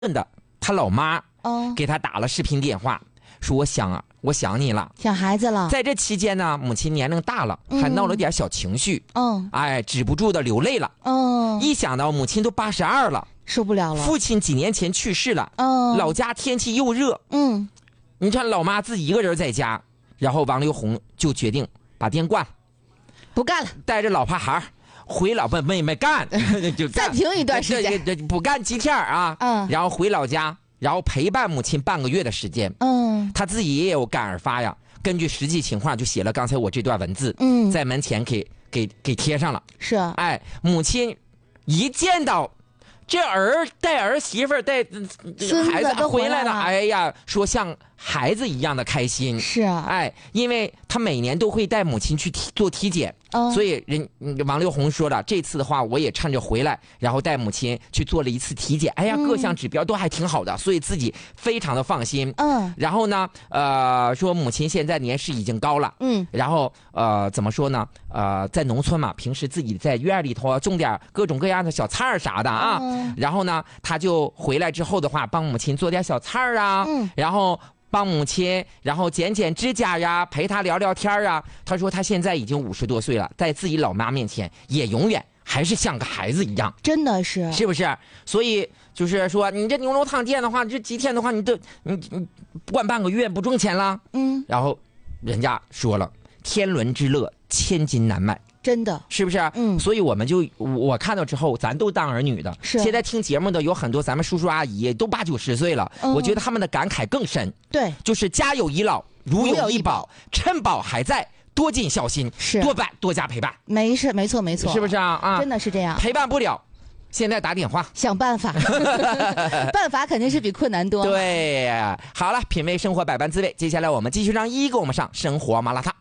的他老妈给他打了视频电话，说我想你了， 想孩子了。 在这期间呢，母亲年龄大了，还闹了点小情绪，止不住的流泪了。一想到母亲都82了， 受不了了。 父亲几年前去世了，老家天气又热，你看老妈自己一个人在家，然后王刘洪就决定把店关了， 不干了， 带着老婆孩回老没干，就暂停一段时间， 不干几天啊，然后回老家，然后陪伴母亲半个月的时间，他自己也有感而发呀，根据实际情况就写了刚才我这段文字，在门前给贴上了。 是啊， 母亲一见到这带儿媳妇带孩子回来了，哎呀，说像孩子一样的开心。 是啊， 因为他每年都会带母亲去做体检，所以王刘洪说了，这次的话我也趁着回来，然后带母亲去做了一次体检，各项指标都还挺好的，所以自己非常的放心。然后呢，说母亲现在年事已经高了，然后怎么说呢？在农村嘛，平时自己在院里头种点各种各样的小菜啥的啊，然后呢，他就回来之后的话，帮母亲做点小菜啊，然后帮母亲，然后剪指甲呀，陪她聊聊天啊。他说他现在已经50多岁了，在自己老妈面前也永远还是像个孩子一样， 真的是， 是不是？所以就是说，你这牛肉汤店的话，这几天的话，你关半个月不挣钱了。然后人家说了，天伦之乐，千金难买。 真的是不是？所以我看到之后，咱都当儿女的，现在听节目的有很多咱们叔叔阿姨都80、90岁了，我觉得他们的感慨更深。 对， 就是家有一老，如有一宝，趁宝还在，多尽孝心， 是多加陪伴。 没错， 是不是啊？ 真的是这样。 陪伴不了，现在打电话， 想办法，办法肯定是比困难多。 对，好了，品味生活百般滋味，接下来我们继续让依依给我们上生活麻辣烫。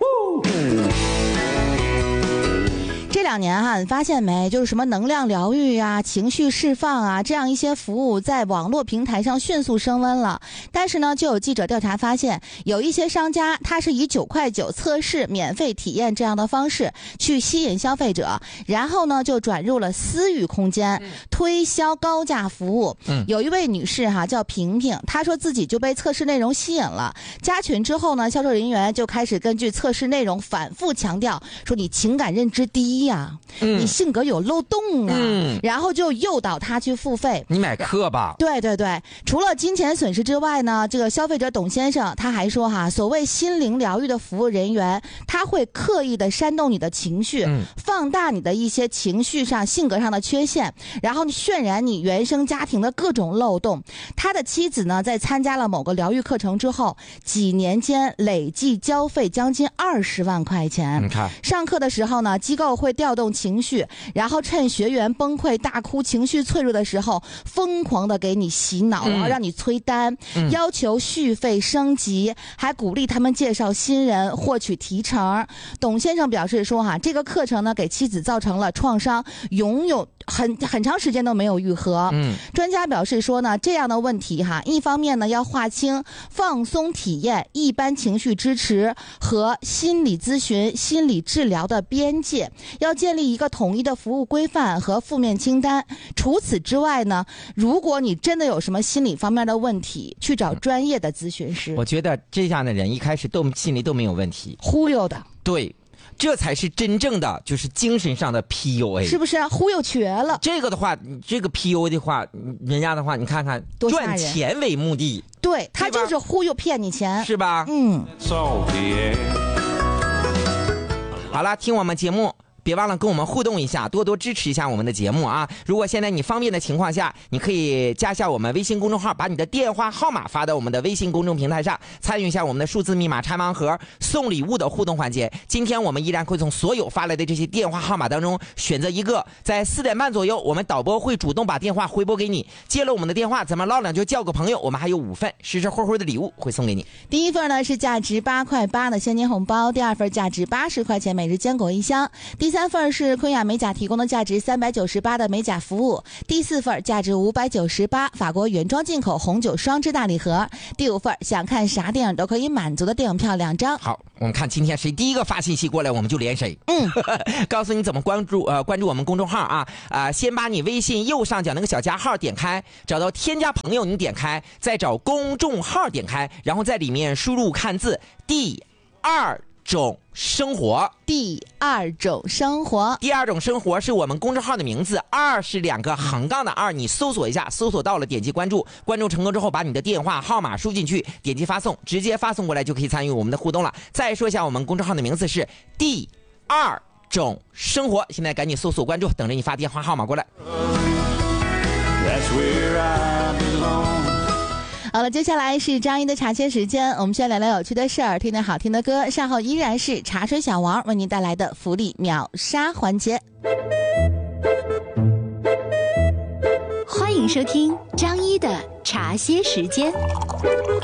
这2年你发现没，就是什么能量疗愈啊、情绪释放啊，这样一些服务在网络平台上迅速升温了。但是呢，就有记者调查发现，有一些商家他是以9块9测试、免费体验这样的方式去吸引消费者，然后呢就转入了私域空间，推销高价服务。有一位女士叫萍萍，她说自己就被测试内容吸引了，加群之后呢，销售人员就开始根据测试内容反复强调说你情感认知低呀，你性格有漏洞啊，然后就诱导他去付费， 你买课吧。 对，除了金钱损失之外呢，这个消费者董先生他还说所谓心灵疗愈的服务人员，他会刻意的煽动你的情绪，放大你的一些情绪上、性格上的缺陷，然后渲染你原生家庭的各种漏洞。他的妻子呢，在参加了某个疗愈课程之后，几年间累计交费将近20万块钱。 你看， 上课的时候呢，机构会调动情绪，然后趁学员崩溃大哭、情绪脆弱的时候，疯狂的给你洗脑，然后让你催单，要求续费升级，还鼓励他们介绍新人获取提成。董先生表示说这个课程呢给妻子造成了创伤，永有很长时间都没有愈合。专家表示说呢，这样的问题一方面呢要划清放松体验、一般情绪支持和心理咨询、心理治疗的边界，要建立一个统一的服务规范和负面清单。除此之外呢，如果你真的有什么心理方面的问题，去找专业的咨询师。 我觉得这样的人一开始心里都没有问题， 忽悠的。 对，这才是真正的就是精神上的 PUA， 是不是忽悠瘸了？ 这个的话，这个 PUA 的话，人家的话，你看看，赚钱为目的， 对，他就是忽悠骗你钱， 是吧？好了，听我们节目，别忘了跟我们互动一下，多多支持一下我们的节目啊！如果现在你方便的情况下，你可以加下我们微信公众号，把你的电话号码发到我们的微信公众平台上，参与一下我们的数字密码拆盲盒送礼物的互动环节。今天我们依然会从所有发来的这些电话号码当中选择一个，在4点半左右，我们导播会主动把电话回拨给你，接了我们的电话，咱们唠两句交个朋友，我们还有5份实实惠惠的礼物会送给你。 第一份呢是价值8块8的现金红包，第2份价值80块钱每日坚果1箱，第 3份是昆雅美甲提供的价值398的美甲服务，第4份价值598法国原装进口红酒双支大礼盒，第5份想看啥电影都可以满足的电影票2张。 好，我们看今天谁第一个发信息过来，我们就连谁。告诉你怎么关注我们公众号啊，先把你微信右上角那个小加号点开，找到添加朋友你点开，再找公众号点开，然后在里面输入看字第2种生活。 第2种生活， 第2种生活是我们公众号的名字，2是2个横杠的2，你搜索一下，搜索到了点击关注，关注成功之后把你的电话号码输进去，点击发送，直接发送过来就可以参与我们的互动了。再说一下我们公众号的名字是第2种生活，现在赶紧搜索关注，等着你发电话号码过来。 好了，接下来是张一的茶歇时间，我们先聊聊有趣的事儿，听听好听的歌，稍后依然是茶水小王为您带来的福利秒杀环节。 欢迎收听张一的茶歇时间。